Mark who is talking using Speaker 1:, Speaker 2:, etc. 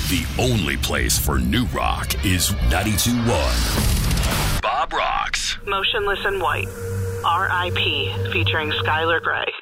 Speaker 1: The only place for new rock is 92.1 Bob Rocks.
Speaker 2: Motionless in White, R.I.P. featuring Skylar Grey.